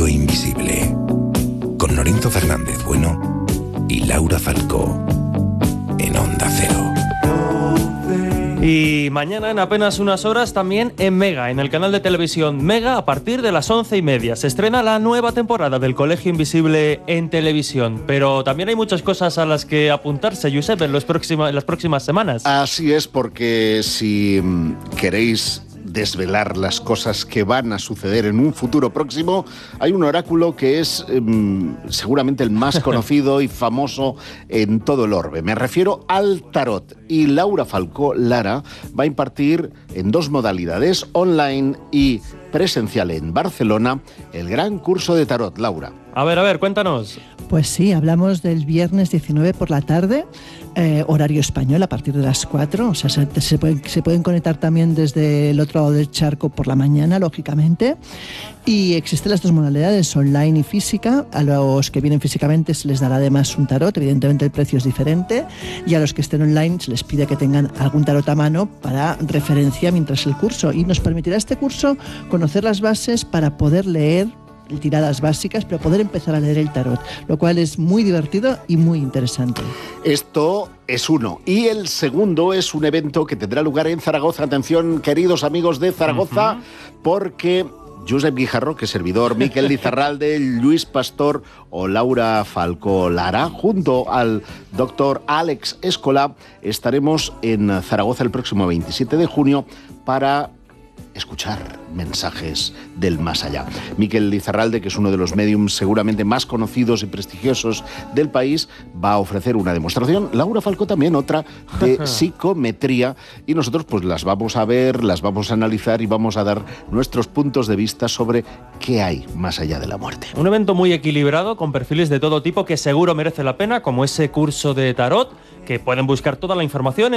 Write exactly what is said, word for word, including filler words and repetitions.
Colegio Invisible, con Lorenzo Fernández Bueno y Laura Falcó, en Onda Cero. Y mañana, en apenas unas horas, también en Mega, en el canal de televisión Mega, a partir de las once y media. Se estrena la nueva temporada del Colegio Invisible en televisión. Pero también hay muchas cosas a las que apuntarse, Josep, en, los próxima, en las próximas semanas. Así es, porque si queréis desvelar las cosas que van a suceder en un futuro próximo, hay un oráculo que es eh, seguramente el más conocido y famoso en todo el orbe. Me refiero al tarot. Y Laura Falcó Lara va a impartir en dos modalidades, online y presencial en Barcelona, el gran curso de tarot. Laura. A ver, a ver, cuéntanos. Pues sí, hablamos del viernes diecinueve por la tarde, eh, horario español, a partir de las cuatro. O sea, se, se, pueden, se pueden conectar también desde el otro lado del charco por la mañana, lógicamente. Y existen las dos modalidades, online y física. A los que vienen físicamente se les dará además un tarot, evidentemente el precio es diferente. Y a los que estén online se les pide que tengan algún tarot a mano para referencia mientras el curso. Y nos permitirá este curso conocer las bases para poder leer tiradas básicas, pero poder empezar a leer el tarot, lo cual es muy divertido y muy interesante. Esto es uno. Y el segundo es un evento que tendrá lugar en Zaragoza. Atención, queridos amigos de Zaragoza, uh-huh. porque Josep Guijarro, que es servidor, Miquel Lizarralde, Luis Pastor o Laura Falcó Lara, junto al doctor Àlex Escolà, estaremos en Zaragoza el próximo veintisiete de junio para escuchar mensajes del más allá. Miquel Lizarralde, que es uno de los médiums seguramente más conocidos y prestigiosos del país, va a ofrecer una demostración. Laura Falcó también, otra de psicometría, y nosotros pues las vamos a ver, las vamos a analizar y vamos a dar nuestros puntos de vista sobre qué hay más allá de la muerte. Un evento muy equilibrado, con perfiles de todo tipo, que seguro merece la pena, como ese curso de tarot, que pueden buscar toda la información